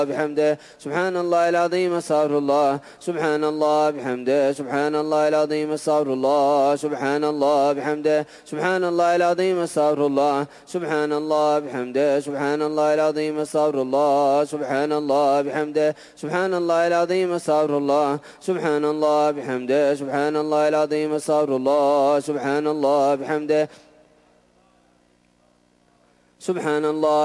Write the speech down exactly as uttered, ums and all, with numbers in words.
بحمده سبحان الله العظيم استغفر الله سبحان الله بحمده سبحان الله العظيم استغفر الله سبحان الله بحمده سبحان الله العظيم استغفر الله سبحان الله بحمده سبحان الله العظيم استغفر الله سبحان الله بحمده سبحان الله العظيم استغفر الله سبحان الله بحمده سبحان الله العظيم استغفر الله سبحان الله بحمده سبحان الله